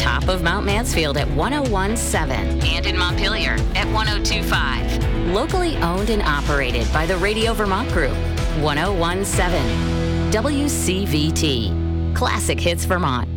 top of Mount Mansfield at 101.7 and in Montpelier at 102.5. Locally owned and operated by the Radio Vermont Group. 101.7 WCVT. Classic Hits Vermont.